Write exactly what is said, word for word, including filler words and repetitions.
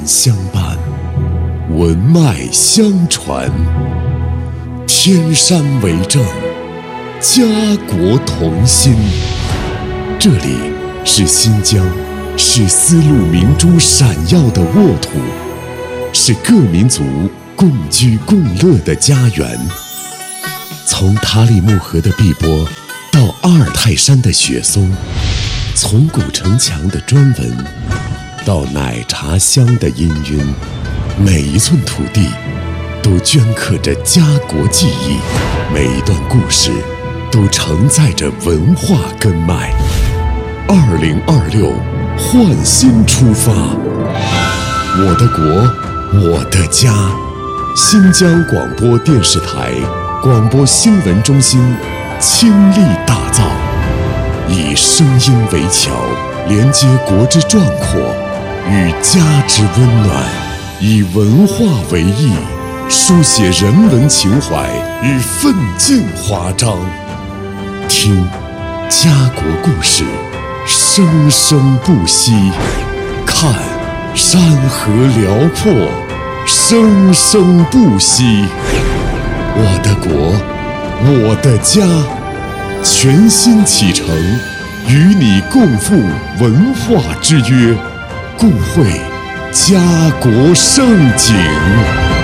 相伴，文脉相传，天山为证，家国同心。这里是新疆，是丝路明珠闪耀的沃土，是各民族共居共乐的家园。从塔里木河的碧波到阿尔泰山的雪松，从古城墙的砖纹到奶茶香的氤氲，每一寸土地都镌刻着家国记忆，每一段故事都承载着文化根脉。二零二六，焕新出发，我的国，我的家。新疆广播电视台广播新闻中心倾力打造，以声音为桥，连接国之壮阔与家之温暖，以文化为翼，书写人文情怀与奋进华章。听家国故事，生生不息；看山河辽阔，生生不息。我的国，我的家，全新启程，与你共赴文化之约，共绘家国盛景。